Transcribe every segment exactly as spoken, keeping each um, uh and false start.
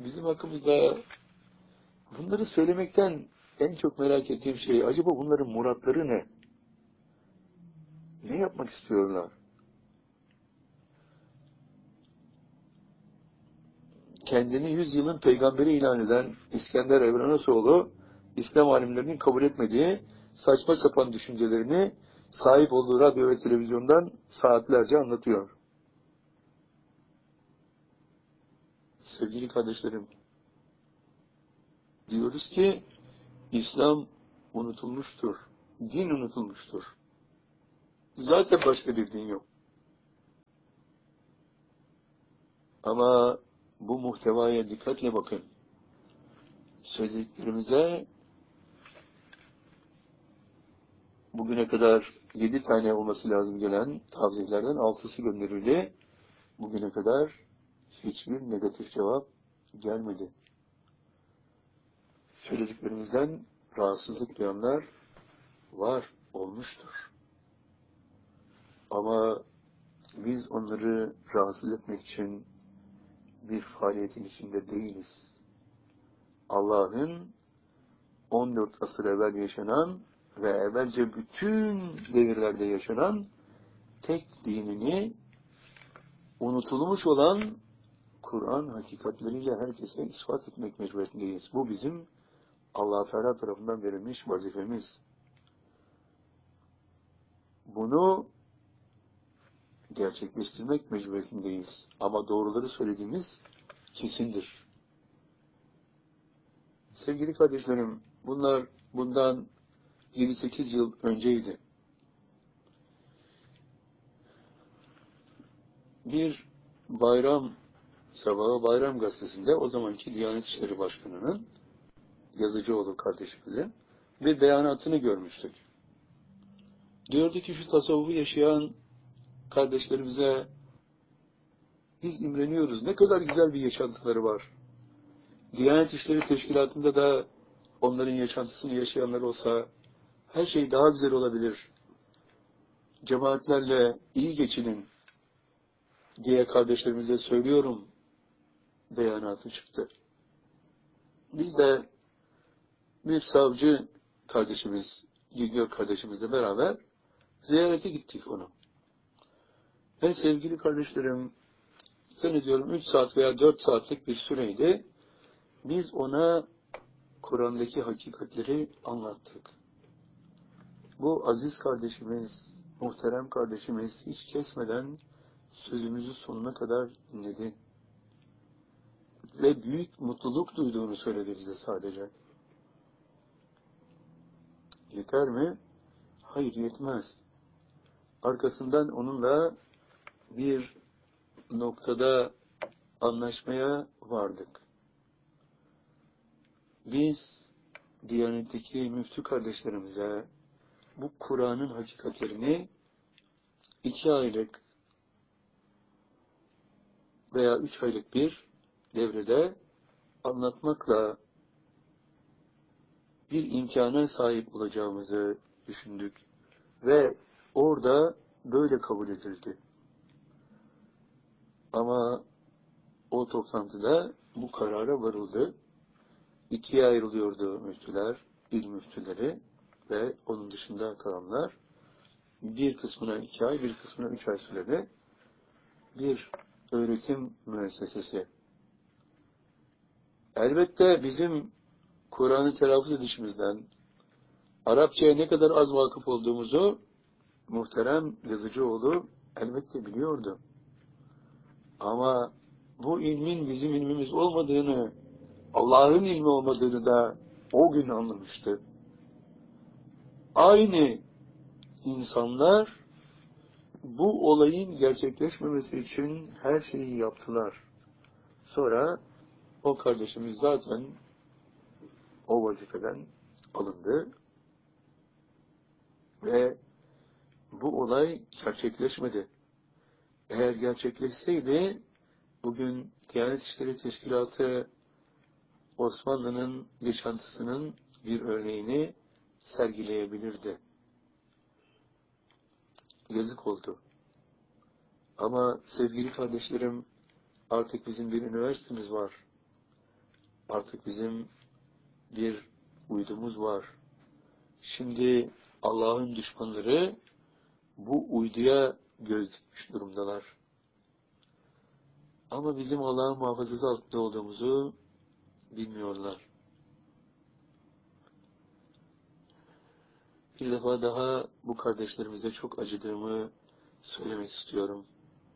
bizim hakkımızda bunları söylemekten en çok merak ettiğim şey, acaba bunların muratları ne? Ne yapmak istiyorlar? Kendini yüzyılın peygamberi ilan eden İskender Evranasoğlu, İslam alimlerinin kabul etmediği saçma sapan düşüncelerini sahip olduğu radyo ve televizyondan saatlerce anlatıyor. Sevgili kardeşlerim, diyoruz ki İslam unutulmuştur, din unutulmuştur. Zaten başka bir din yok. Ama bu muhtevaya dikkatle bakın. Söylediklerimize bugüne kadar yedi tane olması lazım gelen tavsiyelerden altısı gönderildi. Bugüne kadar hiçbir negatif cevap gelmedi. Söylediklerimizden rahatsızlık duyanlar var, olmuştur. Ama biz onları rahatsız etmek için bir faaliyetin içinde değiliz. Allah'ın on dört asır evvel yaşanan ve evvelce bütün devirlerde yaşanan tek dinini unutulmuş olan Kur'an hakikatleriyle herkese ispat etmek mecburiyetindeyiz. Bu bizim Allah Teala tarafından verilmiş vazifemiz. Bunu gerçekleştirmek mecburiyetindeyiz. Ama doğruları söylediğimiz kesindir. Sevgili kardeşlerim, bunlar bundan yedi sekiz yıl önceydi. Bir bayram sabahı Bayram Gazetesi'nde o zamanki Diyanet İşleri Başkanı'nın Yazıcıoğlu kardeşimizin bir beyanatını görmüştük. Diyordu ki şu tasavvufu yaşayan kardeşlerimize biz imreniyoruz. Ne kadar güzel bir yaşantıları var. Diyanet İşleri Teşkilatı'nda da onların yaşantısını yaşayanlar olsa her şey daha güzel olabilir. Cemaatlerle iyi geçinin diye kardeşlerimize söylüyorum beyanatı çıktı. Biz de bir savcı kardeşimiz, Güngör kardeşimizle beraber ziyarete gittik onu. Ve sevgili kardeşlerim, zannediyorum üç saat veya dört saatlik bir süreydi. Biz ona Kur'an'daki hakikatleri anlattık. Bu aziz kardeşimiz, muhterem kardeşimiz hiç kesmeden sözümüzü sonuna kadar dinledi. Ve büyük mutluluk duyduğunu söyledi bize sadece. Yeter mi? Hayır, yetmez. Arkasından onunla bir noktada anlaşmaya vardık. Biz Diyanet'teki müftü kardeşlerimize bu Kur'an'ın hakikatlerini iki aylık veya üç aylık bir devrede anlatmakla bir imkana sahip olacağımızı düşündük. Ve orada böyle kabul edildi. Ama o toplantıda bu karara varıldı. İkiye ayrılıyordu müftüler, il müftüleri ve onun dışında kalanlar. Bir kısmına iki ay, bir kısmına üç ay sürede bir öğretim müessesesi. Elbette bizim Kur'an'ı telaffuz edişimizden, Arapçaya ne kadar az vakıf olduğumuzu muhterem Yazıcıoğlu elbette biliyordu. Ama bu ilmin bizim ilmimiz olmadığını, Allah'ın ilmi olmadığını da o gün anlamıştı. Aynı insanlar bu olayın gerçekleşmemesi için her şeyi yaptılar. Sonra o kardeşimiz zaten o vazifeden alındı ve bu olay gerçekleşmedi. Eğer gerçekleşseydi bugün Diyanet İşleri Teşkilatı Osmanlı'nın yaşantısının bir örneğini sergileyebilirdi. Yazık oldu. Ama sevgili kardeşlerim, artık bizim bir üniversitemiz var. Artık bizim bir uydumuz var. Şimdi Allah'ın düşmanları bu uyduya göz dikmiş durumdalar. Ama bizim Allah'ın muhafazası altında olduğumuzu bilmiyorlar. Bir defa daha bu kardeşlerimize çok acıdığımı söylemek istiyorum.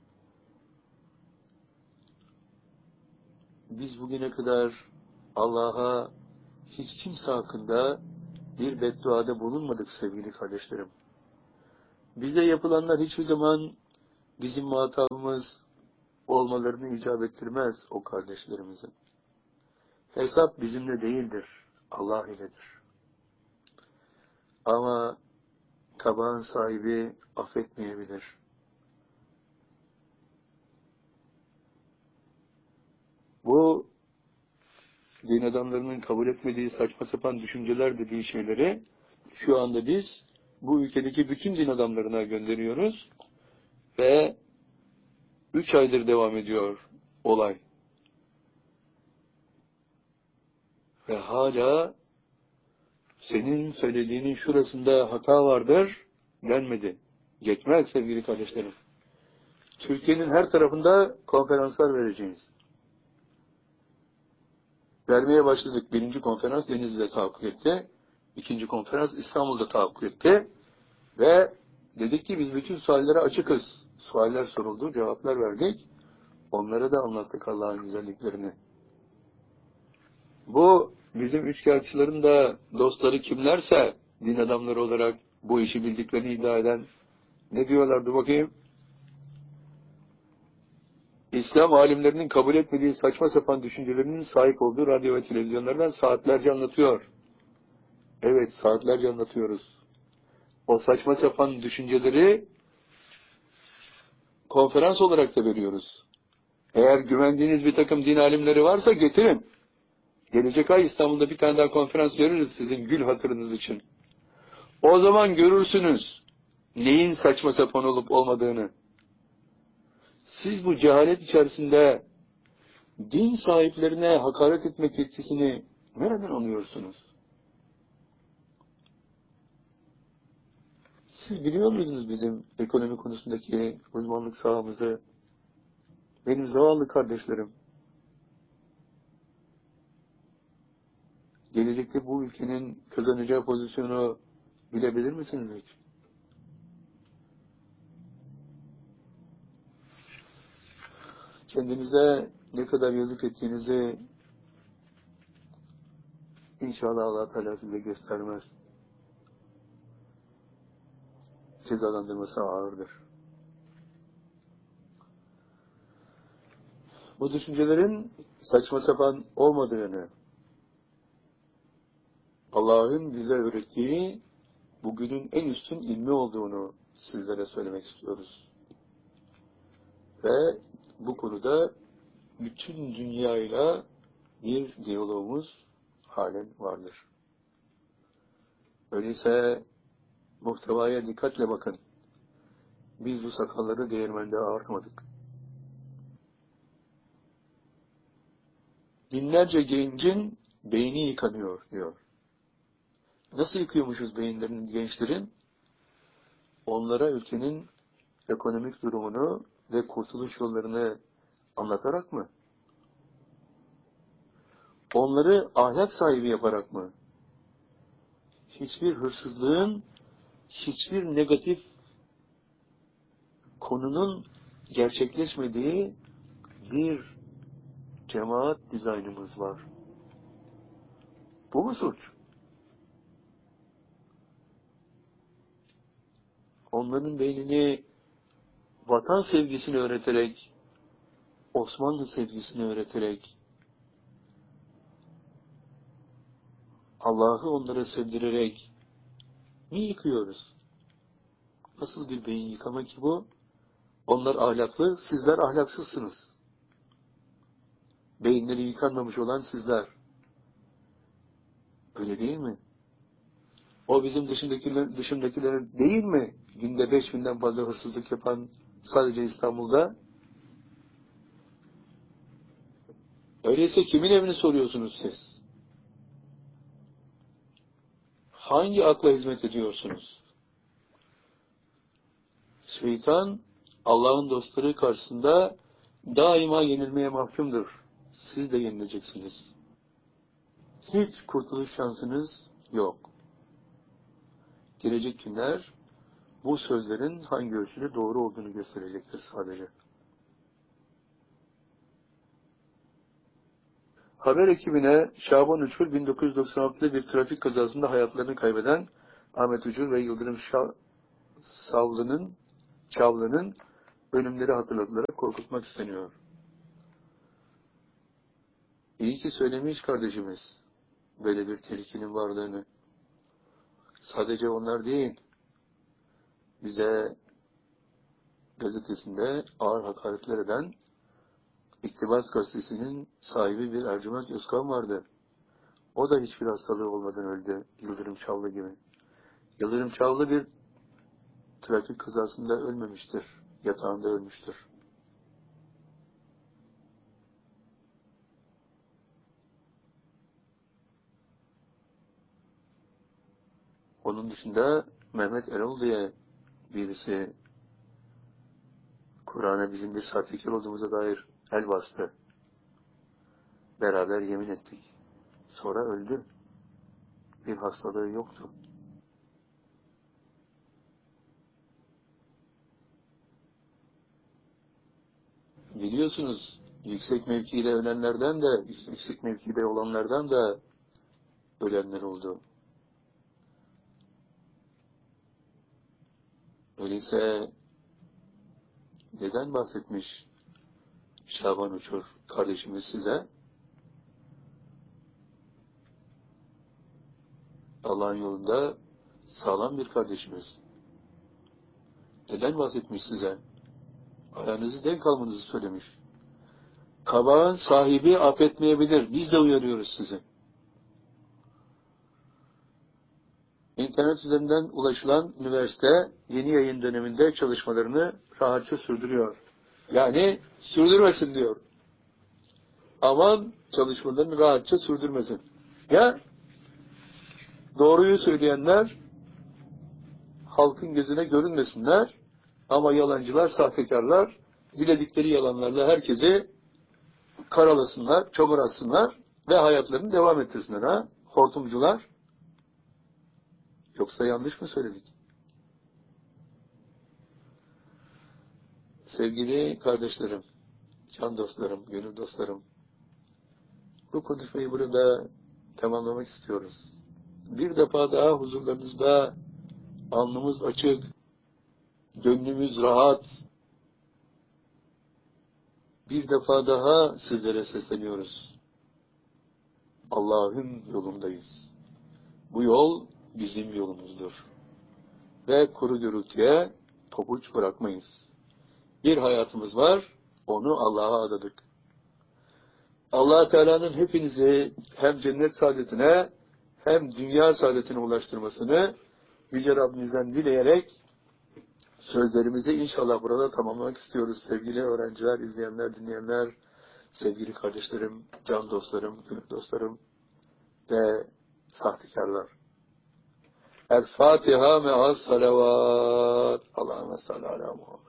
Biz bugüne kadar Allah'a hiç kimse hakkında bir bedduada bulunmadık sevgili kardeşlerim. Bize yapılanlar hiçbir zaman bizim muhatabımız olmalarını icap ettirmez o kardeşlerimizin. Hesap bizimle değildir, Allah iledir. Ama tabağın sahibi affetmeyebilir. Bu din adamlarının kabul etmediği saçma sapan düşünceler dediği şeyleri şu anda biz bu ülkedeki bütün din adamlarına gönderiyoruz ve üç aydır devam ediyor olay. Ve hala senin söylediğinin şurasında hata vardır denmedi. Geçmez sevgili kardeşlerim. Türkiye'nin her tarafında konferanslar vereceğiz. Vermeye başladık. Birinci konferans Denizli'de tahakkuk etti. İkinci konferans İstanbul'da tahakkuk etti. Ve dedik ki biz bütün suallere açıkız. Sualler soruldu, cevaplar verdik. Onlara da anlattık Allah'ın güzelliklerini. Bu bizim üçkağıtçıların da dostları kimlerse din adamları olarak bu işi bildiklerini iddia eden ne diyorlardı bakayım? İslam alimlerinin kabul etmediği saçma sapan düşüncelerinin sahip olduğu radyo ve televizyonlardan saatlerce anlatıyor. Evet, saatlerce anlatıyoruz. O saçma sapan düşünceleri konferans olarak da veriyoruz. Eğer güvendiğiniz bir takım din alimleri varsa getirin. Gelecek ay İstanbul'da bir tane daha konferans veririz sizin gül hatırınız için. O zaman görürsünüz neyin saçma sapan olup olmadığını. Siz bu cehalet içerisinde din sahiplerine hakaret etmek yetkisini nereden alıyorsunuz? Siz biliyor muydunuz bizim ekonomi konusundaki uzmanlık sahamızı? Benim zavallı kardeşlerim. Gelecekte bu ülkenin kazanacağı pozisyonu bilebilir misiniz hiç? Kendinize ne kadar yazık ettiğinizi inşallah Allah Teala size göstermez. Cezalandırması ağırdır. Bu düşüncelerin saçma sapan olmadığını, Allah'ın bize öğrettiği bugünün en üstün ilmi olduğunu sizlere söylemek istiyoruz. Ve bu konuda bütün dünyayla bir diyalogumuz halen vardır. Öyleyse muhtevaya dikkatle bakın. Biz bu sakalları değirmende ağartmadık. Binlerce gencin beyni yıkanıyor diyor. Nasıl yıkıyormuşuz beyinlerini gençlerin? Onlara ülkenin ekonomik durumunu ve kurtuluş yollarını anlatarak mı? Onları ahlak sahibi yaparak mı? Hiçbir hırsızlığın, hiçbir negatif konunun gerçekleşmediği bir cemaat dizaynımız var. Bu mu suç? Onların beynini vatan sevgisini öğreterek, Osmanlı sevgisini öğreterek, Allah'ı onlara sevdirerek mi yıkıyoruz? Nasıl bir beyin yıkama ki bu? Onlar ahlaklı, sizler ahlaksızsınız. Beyinleri yıkanmamış olan sizler. Öyle değil mi? O bizim dışındakiler, dışındakiler değil mi? Günde beş binden fazla hırsızlık yapan sadece İstanbul'da. Öyleyse kimin evini soruyorsunuz siz? Hangi akla hizmet ediyorsunuz? Şeytan, Allah'ın dostları karşısında daima yenilmeye mahkumdur. Siz de yenileceksiniz. Hiç kurtuluş şansınız yok. Gelecek günler bu sözlerin hangi ölçüde doğru olduğunu gösterecektir sadece. Haber ekibine Şaban Uçur bin dokuz yüz doksan altıda bir trafik kazasında hayatlarını kaybeden Ahmet Uçur ve Yıldırım Şa Savlı'nın Çavlı'nın ölümleri hatırlatılarak korkutmak isteniyor. İyi ki söylemiş kardeşimiz böyle bir tehlikenin varlığını. Sadece onlar değil, bize gazetesinde ağır hakaretler eden İktibas Gazetesi'nin sahibi bir Ercüment Özkan vardı. O da hiçbir hastalığı olmadan öldü, Yıldırım Çavlı gibi. Yıldırım Çavlı bir trafik kazasında ölmemiştir, yatağında ölmüştür. Onun dışında Mehmet Erol diye birisi Kur'an'a bizim bir sahtekar olduğumuza dair el bastı. Beraber yemin ettik. Sonra öldü. Bir hastalığı yoktu. Biliyorsunuz, yüksek mevkide ölenlerden de, yüksek mevkide olanlardan da ölenler oldu. Öyleyse neden bahsetmiş Şaban Uçur kardeşimiz size? Allah'ın yolunda sağlam bir kardeşimiz. Neden bahsetmiş size? Ayağınızı denk almanızı söylemiş. Kabağın sahibi affetmeyebilir. Biz de uyarıyoruz sizi. İnternet üzerinden ulaşılan üniversite yeni yayın döneminde çalışmalarını rahatça sürdürüyor. Yani sürdürmesin diyor. Aman çalışmalarını rahatça sürdürmesin. Ya doğruyu söyleyenler halkın gözüne görünmesinler ama yalancılar, sahtekarlar diledikleri yalanlarla herkesi karalasınlar, çamur atsınlar ve hayatlarını devam ettirsinler ha. Hortumcular. Yoksa yanlış mı söyledik? Sevgili kardeşlerim, can dostlarım, gönül dostlarım, bu konuşmayı burada tamamlamak istiyoruz. Bir defa daha huzurlarınızda alnımız açık, gönlümüz rahat, bir defa daha sizlere sesleniyoruz. Allah'ın yolundayız. Bu yol bizim yolumuzdur. Ve kuru gürültüye pabuç bırakmayız. Bir hayatımız var, onu Allah'a adadık. Allah Teala'nın hepinizi hem cennet saadetine hem dünya saadetine ulaştırmasını Yüce Rabbimizden dileyerek sözlerimizi inşallah burada tamamlamak istiyoruz. Sevgili öğrenciler, izleyenler, dinleyenler, sevgili kardeşlerim, can dostlarım, gönül dostlarım ve sahtekarlar. El Fatiha me'as salavat. Allahümme salli ala Muhammed.